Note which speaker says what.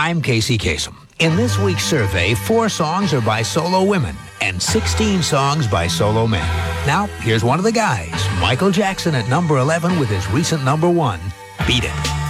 Speaker 1: I'm Casey Kasem. In this week's survey, 4 songs are by solo women and 16 songs by solo men. Now, here's one of the guys, Michael Jackson at number 11 with his recent number 1, Beat It.